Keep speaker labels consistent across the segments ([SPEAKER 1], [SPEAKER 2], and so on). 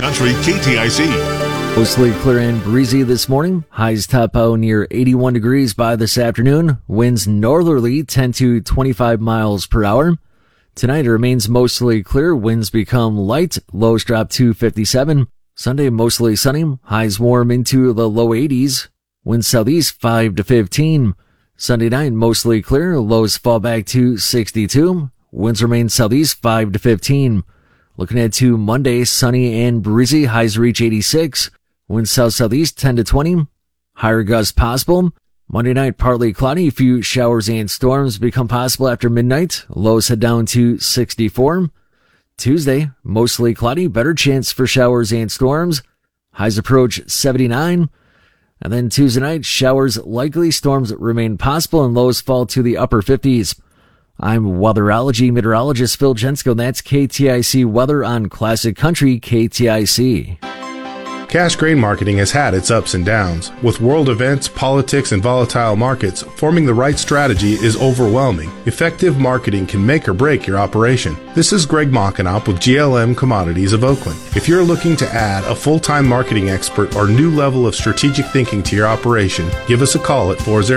[SPEAKER 1] Country KTIC.
[SPEAKER 2] Mostly clear and breezy this morning. Highs top out near 81 degrees by this afternoon. Winds northerly 10 to 25 miles per hour. Tonight it remains mostly clear. Winds become light. Lows drop to 57. Sunday mostly sunny. Highs warm into the low 80s. Winds southeast 5 to 15. Sunday night mostly clear. Lows fall back to 62. Winds remain southeast 5 to 15. Looking ahead to Monday, sunny and breezy. Highs reach 86. Winds south-southeast 10 to 20. Higher gusts possible. Monday night, partly cloudy. A few showers and storms become possible after midnight. Lows head down to 64. Tuesday, mostly cloudy. Better chance for showers and storms. Highs approach 79. And then Tuesday night, showers likely. Storms remain possible and lows fall to the upper 50s. I'm weatherology meteorologist Phil Jensko. That's KTIC weather on Classic Country KTIC.
[SPEAKER 3] Cash grain marketing has had its ups and downs. With world events, politics, and volatile markets, forming the right strategy is overwhelming. Effective marketing can make or break your operation. This is Greg Mockenop with GLM Commodities of Oakland. If you're looking to add a full-time marketing expert or new level of strategic thinking to your operation, give us a call at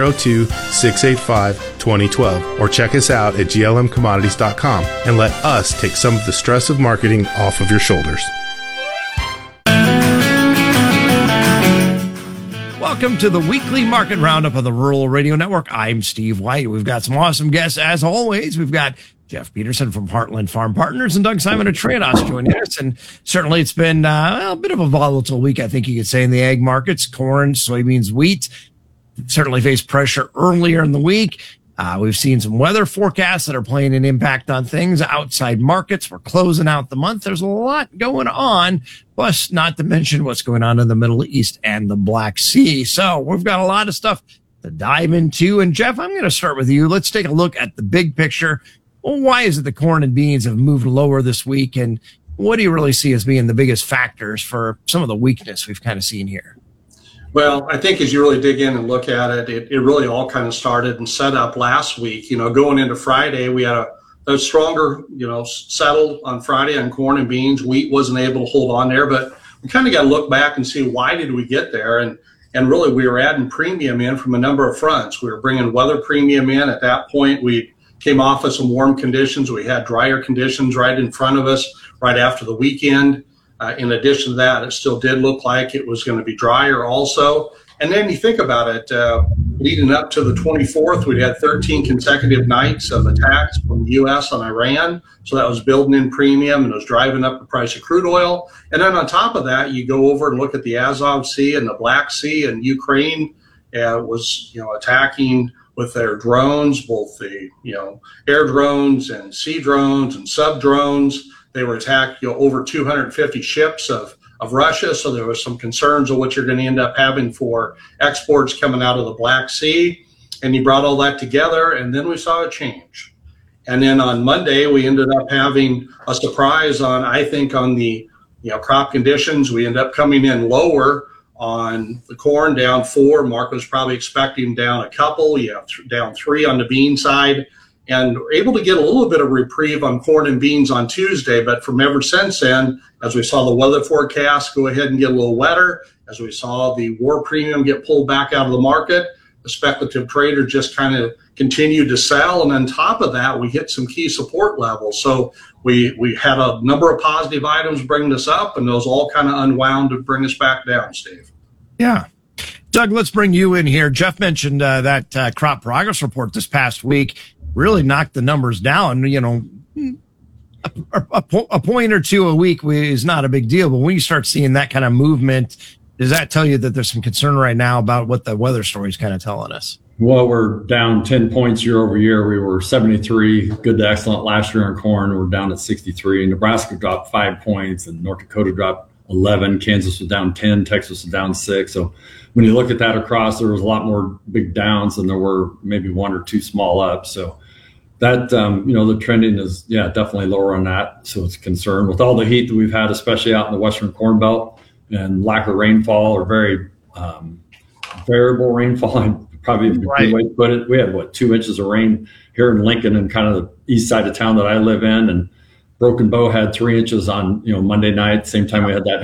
[SPEAKER 3] 402-685-2012 or check us out at glmcommodities.com and let us take some of the stress of marketing off of your shoulders.
[SPEAKER 4] Welcome to the weekly market roundup of the Rural Radio Network. I'm Steve White. We've got some awesome guests as always. We've got Jeff Peterson from Heartland Farm Partners and Doug Simon of Trados joining us. And certainly it's been a bit of a volatile week, I think you could say, in the ag markets. Corn, soybeans, wheat certainly faced pressure earlier in the week. We've seen some weather forecasts that are playing an impact on things. Outside markets, we're closing out the month. There's a lot going on, plus not to mention what's going on in the Middle East and the Black Sea. So we've got a lot of stuff to dive into. And Jeff, I'm going to start with you. Let's take a look at the big picture. Well, why is it the corn and beans have moved lower this week? And what do you really see as being the biggest factors for some of the weakness we've kind of seen here?
[SPEAKER 5] Well, I think as you really dig in and look at it, it really all kind of started and set up last week. You know, going into Friday, we had a stronger, settle on Friday on corn and beans. Wheat wasn't able to hold on there, but we kind of got to look back and see why did we get there. And really, we were adding premium in from a number of fronts. We were bringing weather premium in. At that point, we came off of some warm conditions. We had drier conditions right in front of us right after the weekend. In addition to that, it still did look like it was going to be drier also. And then you think about it, leading up to the 24th, we had 13 consecutive nights of attacks from the U.S. on Iran. So that was building in premium and it was driving up the price of crude oil. And then on top of that, you go over and look at the Azov Sea and the Black Sea, and Ukraine was, attacking with their drones, both the, air drones and sea drones and sub drones. They were attacked, over 250 ships of Russia. So there was some concerns of what you're going to end up having for exports coming out of the Black Sea. And you brought all that together, and then we saw a change. And then on Monday, we ended up having a surprise on the, crop conditions. We ended up coming in lower on the corn, down 4. Mark was probably expecting down a couple. You have down 3 on the bean side. And we're able to get a little bit of reprieve on corn and beans on Tuesday. But from ever since then, as we saw the weather forecast go ahead and get a little wetter, as we saw the war premium get pulled back out of the market, the speculative trader just kind of continued to sell. And on top of that, we hit some key support levels. So we had a number of positive items bringing us up, and those all kind of unwound to bring us back down, Steve.
[SPEAKER 4] Yeah. Doug, let's bring you in here. Jeff mentioned that crop progress report this past week really knocked the numbers down. A point or two a week is not a big deal, but when you start seeing that kind of movement, does that tell you that there's some concern right now about what the weather story is kind of telling us?
[SPEAKER 6] Well, we're down 10 points year over year. We were 73, good to excellent last year in corn. We're down at 63. Nebraska dropped 5 points, and North Dakota dropped 11. Kansas was down 10. Texas was down 6. So when you look at that across, there was a lot more big downs than there were maybe 1 or 2 small ups. So that, the trending is, definitely lower on that. So it's a concern with all the heat that we've had, especially out in the Western Corn Belt, and lack of rainfall or very variable rainfall. And probably a good way to put it. We had 2 inches of rain here in Lincoln and kind of the east side of town that I live in. And Broken Bow had 3 inches on, Monday night, same time we had that